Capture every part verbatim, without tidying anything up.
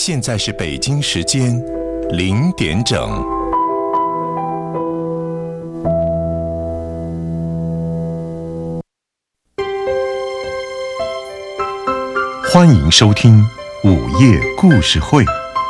现在是北京时间零点整。欢迎收听午夜故事会。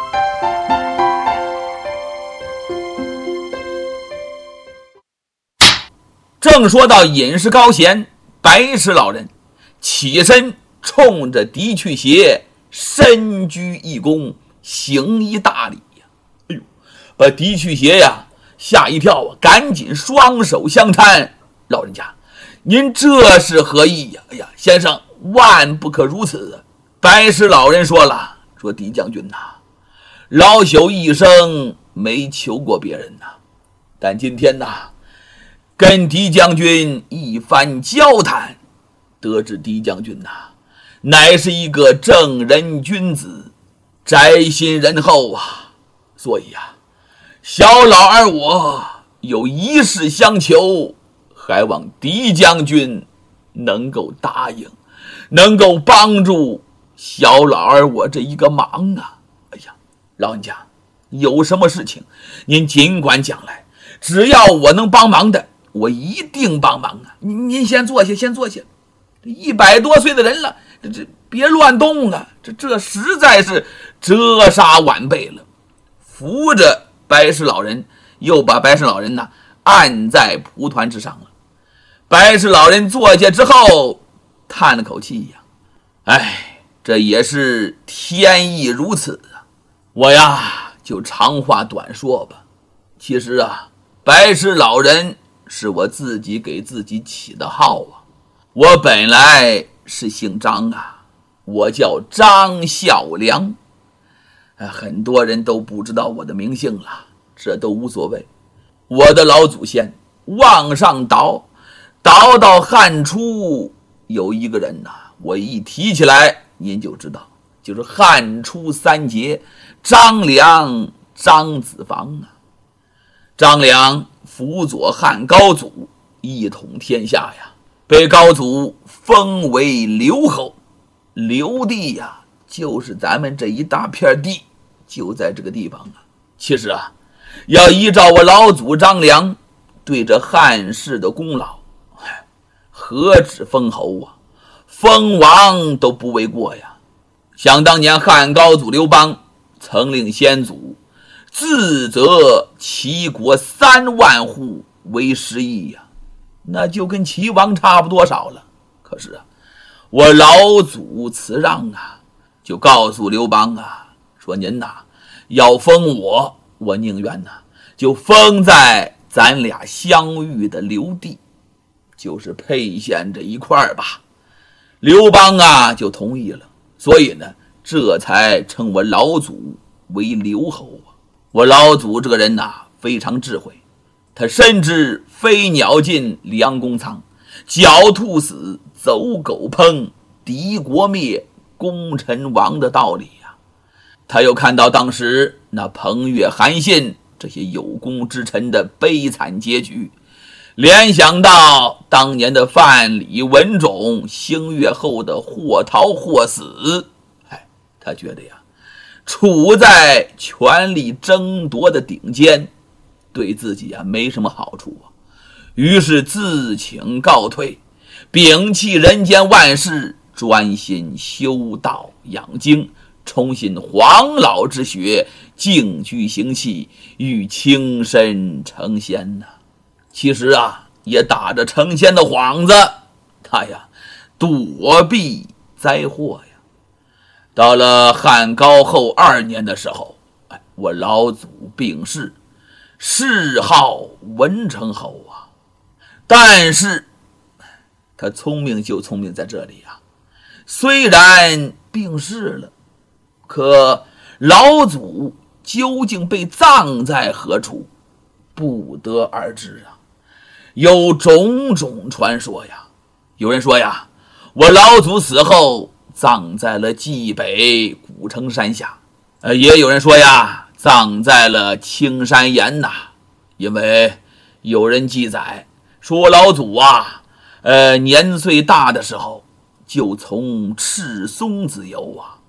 正说到饮食高贤，白石老人起身冲着狄去邪深鞠一躬，行一大礼呀！哎呦，把狄去邪呀吓一跳啊，赶紧双手相搀。老人家，您这是何意呀？哎呀，先生万不可如此啊！白石老人说了，说狄将军呐、啊，老朽一生没求过别人呐、啊，但今天呐、啊，跟狄将军一番交谈，得知狄将军呐、啊，乃是一个正人君子，宅心仁厚啊，所以啊，小老儿我有一事相求，还望狄将军能够答应，能够帮助小老儿我这一个忙啊！哎呀，老人家，有什么事情您尽管讲来，只要我能帮忙的，我一定帮忙啊！您您先坐下，先坐下。一百多岁的人了，这这别乱动啊！这这实在是折杀晚辈了。扶着白石老人，又把白石老人呢按在蒲团之上了。白石老人坐下之后，叹了口气呀，哎，这也是天意如此啊！我呀，就长话短说吧。其实啊，白石老人是我自己给自己起的号啊。我本来是姓张啊，我叫张孝良。很多人都不知道我的名姓了，这都无所谓。我的老祖先往上倒，倒到汉初，有一个人呐、啊，我一提起来您就知道，就是汉初三杰张良、张子房啊。张良辅佐汉高祖，一统天下呀，被高祖封为刘侯。刘地呀，就是咱们这一大片地，就在这个地方啊。其实啊，要依照我老祖张良对这汉室的功劳，何止封侯啊，封王都不为过呀。想当年汉高祖刘邦曾令先祖自责齐国三万户为十亿呀，那就跟齐王差不多少了。可是啊，我老祖辞让啊，就告诉刘邦啊，说您呐、啊、要封我，我宁愿呐、啊、就封在咱俩相遇的刘地，就是沛县这一块吧。刘邦啊就同意了，所以呢，这才称我老祖为刘侯啊。我老祖这个人呐、啊、非常智慧，他深知飞鸟尽，良弓藏，狡兔死，走狗烹，敌国灭，功臣亡的道理呀、啊。他又看到当时那彭越、韩信这些有功之臣的悲惨结局，联想到当年的范蠡、文种星月后的或逃或死，哎，他觉得呀，处在权力争夺的顶尖，对自己啊没什么好处啊。于是自请告退，摒弃人间万事，专心修道养精，重新黄老之学，静居行气，欲轻身成仙呐、啊。其实啊，也打着成仙的幌子，他呀躲避灾祸呀。到了汉高后二年的时候，哎，我老祖病逝，谥号文成侯啊。但是他聪明就聪明在这里啊，虽然病逝了，可老祖究竟被葬在何处，不得而知啊。有种种传说呀，有人说呀，我老祖死后葬在了冀北古城山下，呃，也有人说呀，葬在了青山岩呐。因为有人记载说，我老祖啊，呃，年岁大的时候就从赤松子游啊，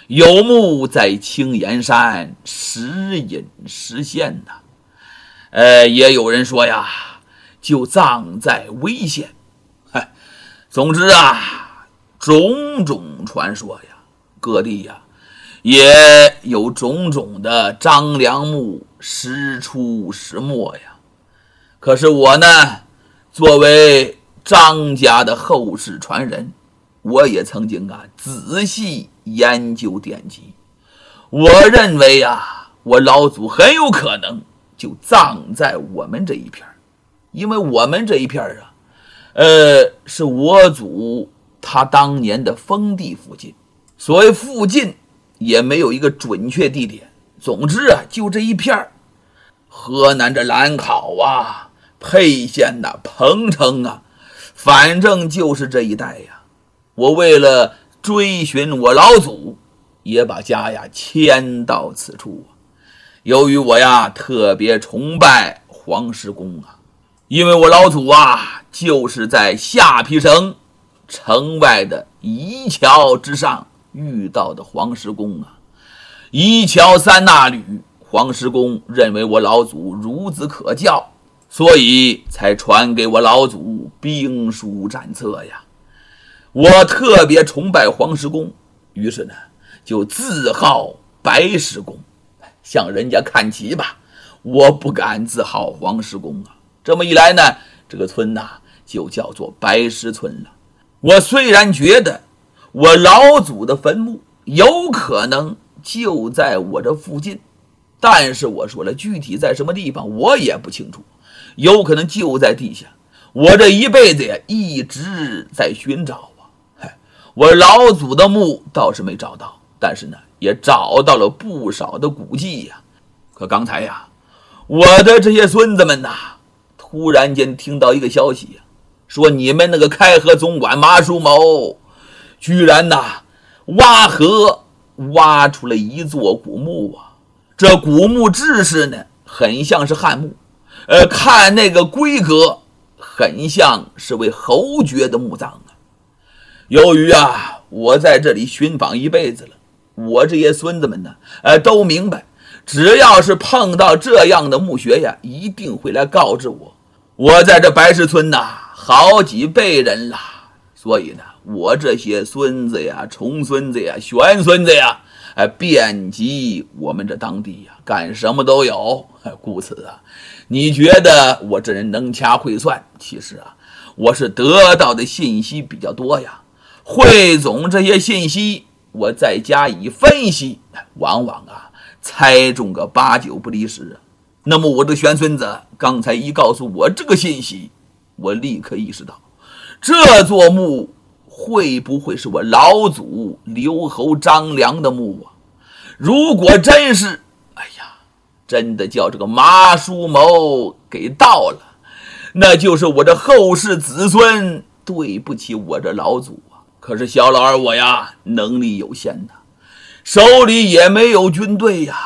有墓在青岩山，时隐时现呐。呃，也有人说呀，就葬在危县。嗨，总之啊，种种传说呀，各地呀也有种种的张良墓时出时没呀。可是我呢，作为张家的后世传人，我也曾经啊仔细研究典籍。我认为啊，我老祖很有可能就葬在我们这一片，因为我们这一片啊，呃，是我祖他当年的封地附近。所谓附近也没有一个准确地点，总之啊，就这一片，河南的兰考啊、沛县呐、彭城啊，反正就是这一带呀。我为了追寻我老祖，也把家呀迁到此处啊。由于我呀特别崇拜黄石公啊，因为我老祖啊就是在下邳省城外的一桥之上遇到的黄石公啊。一桥三纳履，黄石公认为我老祖孺子可教，所以才传给我老祖兵书战策呀。我特别崇拜黄石公，于是呢就自号白石公，向人家看齐吧。我不敢自号黄石公啊。这么一来呢，这个村呐就叫做白石村了。我虽然觉得我老祖的坟墓有可能就在我这附近，但是我说了，具体在什么地方我也不清楚，有可能就在地下。我这一辈子也一直在寻找啊。嗨，我老祖的墓倒是没找到，但是呢也找到了不少的古迹呀。可刚才呀，我的这些孙子们呐，突然间听到一个消息呀，说你们那个开河总管马叔谋居然呐挖河挖出了一座古墓啊。这古墓制式呢很像是汉墓，呃，看那个规格很像是为侯爵的墓葬啊。由于啊我在这里寻访一辈子了，我这些孙子们呢，呃，都明白，只要是碰到这样的墓穴呀，一定会来告知我。我在这白石村呐好几辈人了，所以呢我这些孙子呀、重孙子呀、玄孙子呀，哎，遍及我们这当地呀，干什么都有。故此啊，你觉得我这人能掐会算，其实啊我是得到的信息比较多呀。汇总这些信息，我再加以分析，往往啊猜中个八九不离十啊。那么我这玄孙子刚才一告诉我这个信息，我立刻意识到，这座墓会不会是我老祖刘侯张良的墓啊？如果真是，哎呀，真的叫这个马叔谋给盗了，那就是我这后世子孙对不起我这老祖啊。可是小老二我呀能力有限呐，手里也没有军队呀。